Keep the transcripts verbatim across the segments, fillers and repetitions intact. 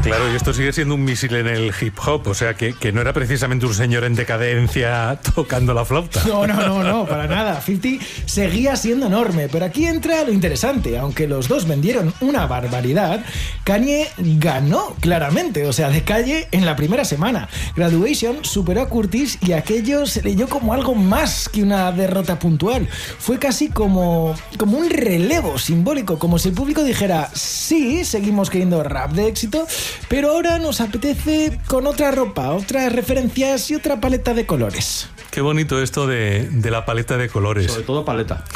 Claro, y esto sigue siendo un misil en el hip hop, o sea que, que no era precisamente un señor en decadencia tocando la flauta. No, no, no, no, para nada. cincuenta seguía siendo enorme, pero aquí entra lo interesante. Aunque los dos vendieron una barbaridad, Kanye ganó claramente, o sea, de calle en la primera semana. Graduation superó a Curtis y aquello se leyó como algo más que una derrota puntual. Fue casi como, como un relevo simbólico, como si el público dijera, sí, seguimos queriendo rap de éxito, pero ahora nos apetece con otra ropa, otras referencias y otra paleta de colores. Qué bonito esto de, de la paleta de colores. Sobre todo paleta.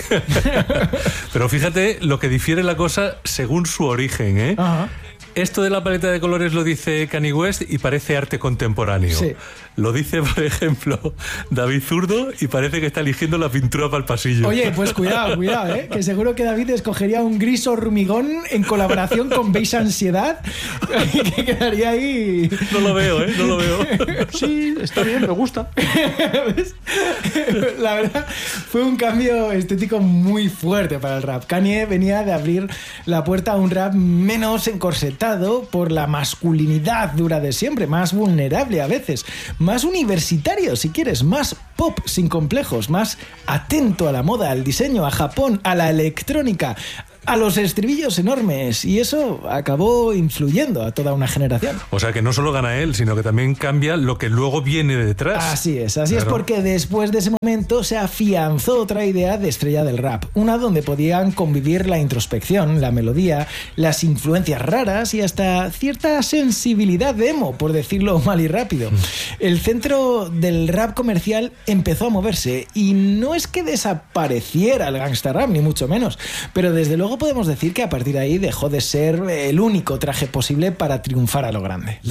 Pero fíjate lo que difiere la cosa según su origen, ¿eh? Ajá. Esto de la paleta de colores lo dice Kanye West y parece arte contemporáneo. Sí. Lo dice, por ejemplo, David Zurdo y parece que está eligiendo la pintura para el pasillo. Oye, pues cuidado, cuidado, ¿eh? Que seguro que David escogería un gris hormigón en colaboración con Beige Ansiedad, que quedaría ahí... No lo veo, ¿eh? No lo veo. Sí, está bien, me gusta. ¿Ves? La verdad, fue un cambio estético muy fuerte para el rap. Kanye venía de abrir la puerta a un rap menos encorsetado por la masculinidad dura de siempre, más vulnerable a veces, más universitario, si quieres, más pop sin complejos, más atento a la moda, al diseño, a Japón, a la electrónica, a los estribillos enormes, y eso acabó influyendo a toda una generación. O sea que no solo gana él, sino que también cambia lo que luego viene detrás. Así es, así Claro. es, porque después de ese momento se afianzó otra idea de estrella del rap, una donde podían convivir la introspección, la melodía, las influencias raras y hasta cierta sensibilidad de emo, por decirlo mal y rápido. El centro del rap comercial empezó a moverse, y no es que desapareciera el gangsta rap, ni mucho menos, pero desde luego podemos decir que a partir de ahí dejó de ser el único traje posible para triunfar a lo grande.